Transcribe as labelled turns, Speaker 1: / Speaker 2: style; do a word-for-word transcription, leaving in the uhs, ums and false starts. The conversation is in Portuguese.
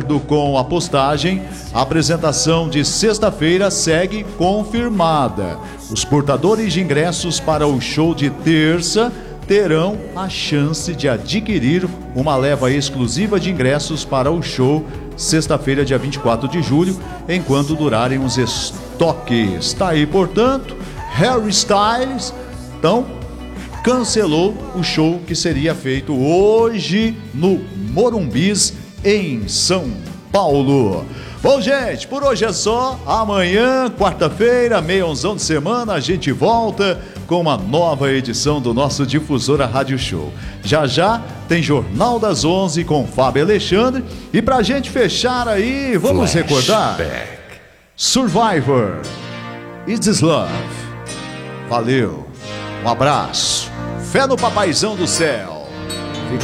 Speaker 1: acordo com a postagem, a apresentação de sexta-feira segue confirmada. Os portadores de ingressos para o show de terça terão a chance de adquirir uma leva exclusiva de ingressos para o show sexta-feira, dia vinte e quatro de julho, enquanto durarem os estoques. Tá aí, portanto, Harry Styles, então, cancelou o show que seria feito hoje no Morumbis, em São Paulo. Bom, gente, por hoje é só. Amanhã, quarta-feira, meionzão de semana, a gente volta com uma nova edição do nosso Difusora Rádio Show. Já já tem Jornal das onze com Fábio Alexandre. E pra gente fechar aí, vamos Flashback. recordar Survivor, Is This Love. Valeu, um abraço, fé no papaizão do céu.